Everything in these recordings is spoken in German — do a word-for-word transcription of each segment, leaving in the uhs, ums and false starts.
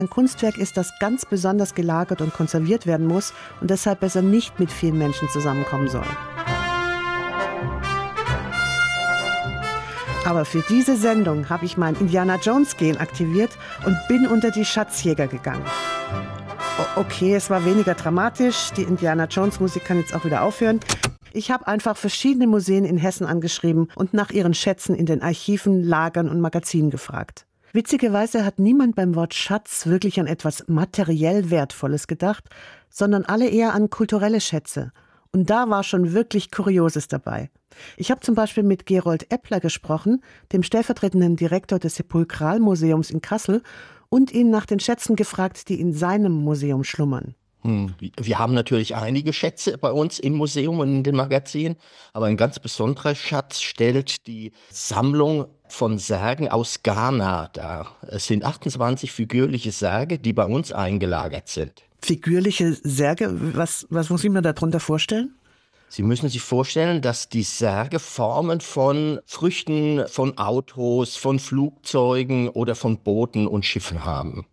Ein Kunstwerk ist, das ganz besonders gelagert und konserviert werden muss und deshalb besser nicht mit vielen Menschen zusammenkommen soll. Aber für diese Sendung habe ich mein Indiana-Jones-Gen aktiviert und bin unter die Schatzjäger gegangen. O- okay, es war weniger dramatisch, die Indiana-Jones-Musik kann jetzt auch wieder aufhören. Ich habe einfach verschiedene Museen in Hessen angeschrieben und nach ihren Schätzen in den Archiven, Lagern und Magazinen gefragt. Witzigerweise hat niemand beim Wort Schatz wirklich an etwas materiell Wertvolles gedacht, sondern alle eher an kulturelle Schätze. Und da war schon wirklich Kurioses dabei. Ich habe zum Beispiel mit Gerold Eppler gesprochen, dem stellvertretenden Direktor des Sepulkralmuseums in Kassel, und ihn nach den Schätzen gefragt, die in seinem Museum schlummern. Hm, wir haben natürlich einige Schätze bei uns im Museum und in den Magazinen, aber ein ganz besonderer Schatz stellt die Sammlung von Särgen aus Ghana dar. Es sind achtundzwanzig figürliche Särge, die bei uns eingelagert sind. Figürliche Särge, was, was muss ich mir darunter vorstellen? Sie müssen sich vorstellen, dass die Särge Formen von Früchten, von Autos, von Flugzeugen oder von Booten und Schiffen haben.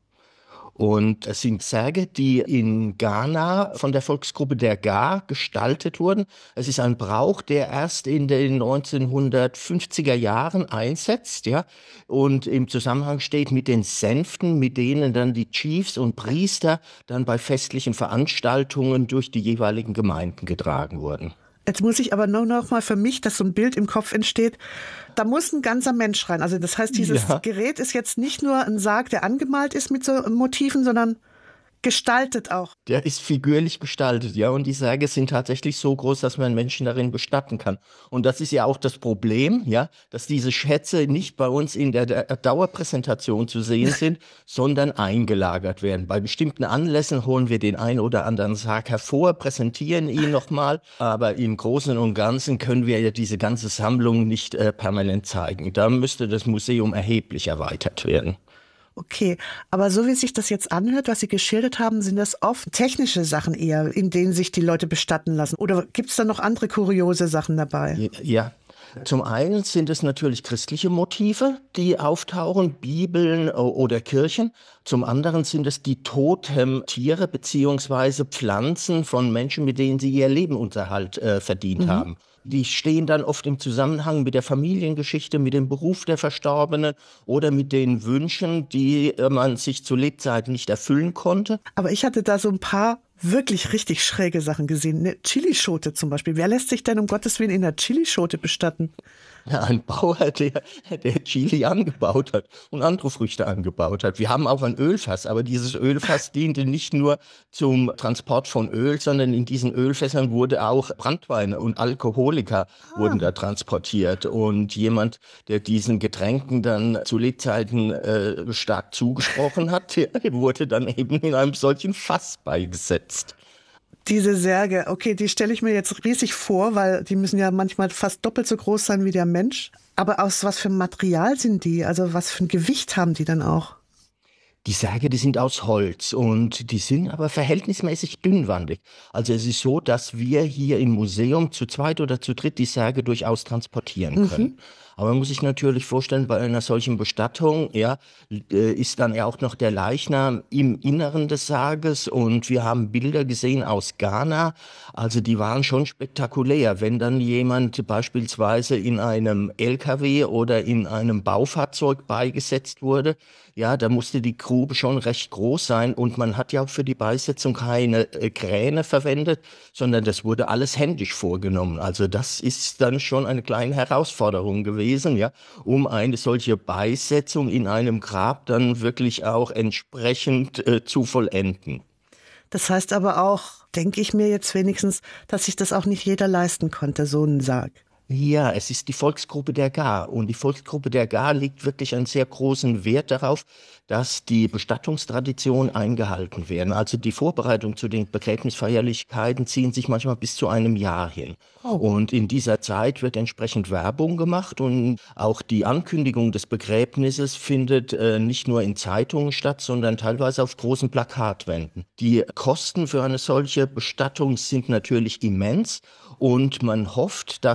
Und es sind Särge, die in Ghana von der Volksgruppe der Ga gestaltet wurden. Es ist ein Brauch, der erst in den neunzehnhundertfünfziger Jahren einsetzt, ja, und im Zusammenhang steht mit den Sänften, mit denen dann die Chiefs und Priester dann bei festlichen Veranstaltungen durch die jeweiligen Gemeinden getragen wurden. Jetzt muss ich aber nur noch mal für mich, dass so ein Bild im Kopf entsteht, da muss ein ganzer Mensch rein. Also das heißt, dieses ja. Gerät ist jetzt nicht nur ein Sarg, der angemalt ist mit so Motiven, sondern gestaltet auch. Der ist figürlich gestaltet, ja, und die Särge sind tatsächlich so groß, dass man Menschen darin bestatten kann. Und das ist ja auch das Problem, ja, dass diese Schätze nicht bei uns in der, der Dauerpräsentation zu sehen sind, sondern eingelagert werden. Bei bestimmten Anlässen holen wir den einen oder anderen Sarg hervor, präsentieren ihn nochmal, aber im Großen und Ganzen können wir ja diese ganze Sammlung nicht äh, permanent zeigen. Da müsste das Museum erheblich erweitert werden. Okay, aber so wie sich das jetzt anhört, was Sie geschildert haben, sind das oft technische Sachen eher, in denen sich die Leute bestatten lassen. Oder gibt es da noch andere kuriose Sachen dabei? Ja, zum einen sind es natürlich christliche Motive, die auftauchen, Bibeln oder Kirchen. Zum anderen sind es die Totemtiere bzw. Pflanzen von Menschen, mit denen sie ihr Lebensunterhalt äh, verdient mhm. haben. Die stehen dann oft im Zusammenhang mit der Familiengeschichte, mit dem Beruf der Verstorbenen oder mit den Wünschen, die man sich zu Lebzeiten nicht erfüllen konnte. Aber ich hatte da so ein paar wirklich richtig schräge Sachen gesehen. Eine Chilischote zum Beispiel. Wer lässt sich denn um Gottes Willen in einer Chilischote bestatten? Ja, ein Bauer, der, der Chili angebaut hat und andere Früchte angebaut hat. Wir haben auch ein Ölfass, aber dieses Ölfass diente nicht nur zum Transport von Öl, sondern in diesen Ölfässern wurde auch Branntwein und Alkoholika ah. wurden da transportiert. Und jemand, der diesen Getränken dann zu Lebzeiten äh, stark zugesprochen hat, der wurde dann eben in einem solchen Fass beigesetzt. Diese Särge, okay, die stelle ich mir jetzt riesig vor, weil die müssen ja manchmal fast doppelt so groß sein wie der Mensch. Aber aus was für einem Material sind die? Also was für ein Gewicht haben die dann auch? Die Särge, die sind aus Holz und die sind aber verhältnismäßig dünnwandig. Also es ist so, dass wir hier im Museum zu zweit oder zu dritt die Särge durchaus transportieren können. Mhm. Aber man muss sich natürlich vorstellen, bei einer solchen Bestattung, ja, ist dann ja auch noch der Leichnam im Inneren des Sarges und wir haben Bilder gesehen aus Ghana, also die waren schon spektakulär. Wenn dann jemand beispielsweise in einem L K W oder in einem Baufahrzeug beigesetzt wurde, ja, da musste die Grube schon recht groß sein und man hat ja auch für die Beisetzung keine äh, Kräne verwendet, sondern das wurde alles händisch vorgenommen. Also das ist dann schon eine kleine Herausforderung gewesen. Ja, um eine solche Beisetzung in einem Grab dann wirklich auch entsprechend äh, zu vollenden. Das heißt aber auch, denke ich mir jetzt wenigstens, dass sich das auch nicht jeder leisten konnte, so einen Sarg. Ja, es ist die Volksgruppe der Ga und die Volksgruppe der Ga legt wirklich einen sehr großen Wert darauf, dass die Bestattungstraditionen eingehalten werden. Also die Vorbereitung zu den Begräbnisfeierlichkeiten ziehen sich manchmal bis zu einem Jahr hin. Oh. Und in dieser Zeit wird entsprechend Werbung gemacht und auch die Ankündigung des Begräbnisses findet äh, nicht nur in Zeitungen statt, sondern teilweise auf großen Plakatwänden. Die Kosten für eine solche Bestattung sind natürlich immens und man hofft, dass die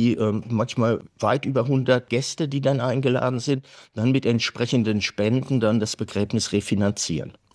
die ähm, manchmal weit über hundert Gäste, die dann eingeladen sind, dann mit entsprechenden Spenden dann das Begräbnis refinanzieren.